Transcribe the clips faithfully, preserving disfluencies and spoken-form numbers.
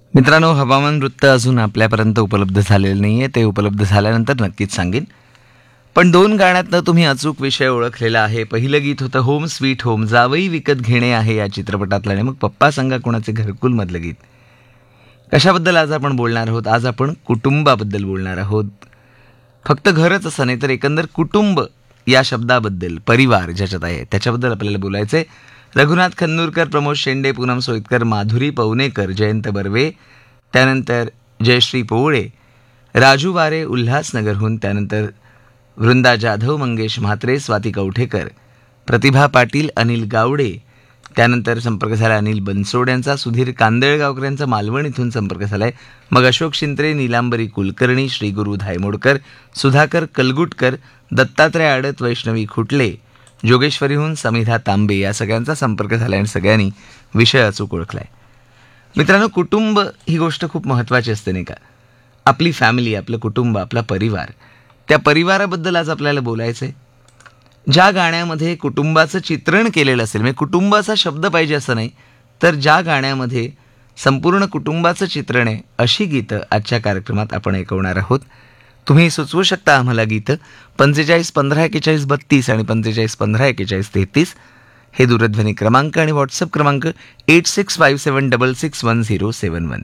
मित्रांनो, हवामान वृत्त अजून आपल्यापर्यंत उपलब्ध झालेलं नाही आहे. ते उपलब्ध झाल्यानंतर नक्कीच सांगेन. पण दोन गाण्यातनं तुम्ही अचूक विषय ओळखलेला आहे. पहिलं गीत होतं होम स्वीट होम, जावई विकत घेणे आहे या चित्रपटातलं, आणि मग पप्पा सांगा कोणाचे घरकुलमधलं गीत. कशाबद्दल आज आपण बोलणार आहोत? आज आपण कुटुंबाबद्दल बोलणार आहोत. फक्त घरच असं नाही, तर एकंदर कुटुंब या शब्दाबद्दल, परिवार ज्याच्यात आहे त्याच्याबद्दल आपल्याला बोलायचं आहे. रघुनाथ खन्नूरकर, प्रमोद शेंडे, पूनम सोईतकर, माधुरी पवनेकर, जयंत बर्वे, त्यानंतर जयश्री पोवळे, राजू वारे उल्हासनगरहून, त्यानंतर वृंदा जाधव, मंगेश म्हात्रे, स्वाती कवठेकर, प्रतिभा पाटील, अनिल गावडे, त्यानंतर संपर्क झाला अनिल बनसोड यांचा, सुधीर कांदळगावकर यांचा मालवण इथून संपर्क झाला आहे. मग अशोक शिंत्रे, नीलांबरी कुलकर्णी, श्रीगुरू धायमोडकर, सुधाकर कलगुटकर, दत्तात्रय आडत, वैष्णवी खुटले, जोगेश्वरीहून समिधा तांबे या सगळ्यांचा संपर्क झाला आणि सगळ्यांनी विषय अचूक ओळखला आहे. मित्रांनो, कुटुंब ही गोष्ट खूप महत्त्वाची असते नाही का? आपली फॅमिली, आपलं कुटुंब, आपला परिवार, त्या परिवाराबद्दल आज आपल्याला बोलायचं आहे. ज्या गाण्यामध्ये कुटुंबाचं चित्रण केलेलं असेल, म्हणजे कुटुंबाचा शब्द पाहिजे असं नाही, तर ज्या गाण्यामध्ये संपूर्ण कुटुंबाचं चित्रण आहे, अशी गीतं आजच्या कार्यक्रमात आपण ऐकवणार आहोत. तुम्ही सुचवू शकता आम्हाला गीतं. पंचेचाळीस पंधरा एकेचाळीस बत्तीस आणि पंचेचाळीस पंधरा एकेचाळीस तेहतीस हे दूरध्वनी क्रमांक आणि व्हॉट्सअप क्रमांक एट सिक्स फाईव्ह सेवन डबल सिक्स वन झिरो सेवन वन.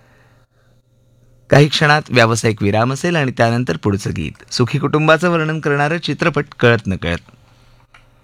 काही क्षणात व्यावसायिक विराम असेल आणि त्यानंतर पुढचं गीत, सुखी कुटुंबाचं वर्णन करणारं चित्रपट कळत न कळत.